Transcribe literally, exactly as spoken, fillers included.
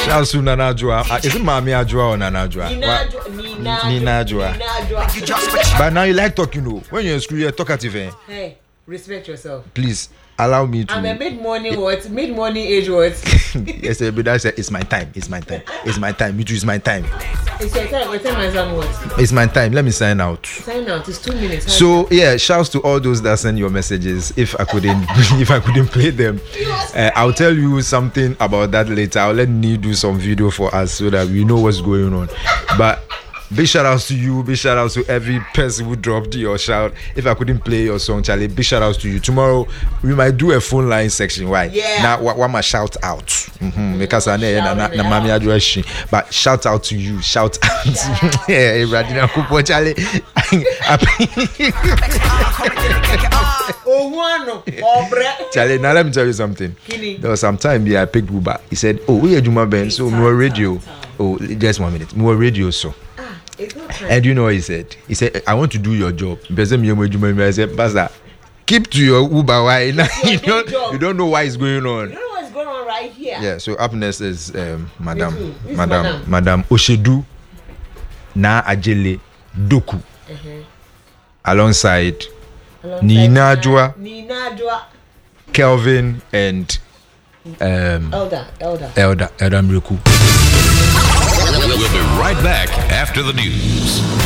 Shouts to Nana Joa. Uh, is it Mami Ajua or Nana Joa? Nina Joa. Nina, Nina Joa. Nina Joa. But now you like talking, you know. When you're in school, you're talkative. Eh? Hey, respect yourself. Please allow me to. I'm a mid-morning what? Mid-morning age what? Yes, but I said it's my time. It's my time. It's my time. Me too. It's my time. It's your time. What time is that what? It's my time. Let me sign out. Sign out. It's two minutes. How So yeah, shouts to all those that send your messages. If I couldn't, if I couldn't play them, uh, I'll tell you something about that later. I'll let Nee do some video for us so that we know what's going on. But big shout outs to you. Big shout outs to every person who dropped your shout. If I couldn't play your song, Charlie, big shout outs to you. Tomorrow we might do a phone line section. Why? Yeah. Now what? What my shout out? Mm-hmm. Because I know na na mami address. But shout out to you. Shout out. Yeah, Radina Kupo Charlie. Oh, one. Charlie, now let me tell you something. There was some time yeah, I picked Uber. He said, "Oh, we are Juma Ben, so more radio. Oh, just one minute, more radio, so." And you know what he said? He said, "I want to do your job." I said, "Basta, keep to your Uber. Why? you don't, you don't know why it's going on." You don't know what's going on right here. Yeah. So up next is um, Madam, Madam, Madam, Madam Oshedu Na Ajele Doku, uh-huh. alongside, alongside Nina Joa, Nina Joa, Kelvin, and um, Elder, Elder, Elder, Elder Mriku. We'll be right back after the news.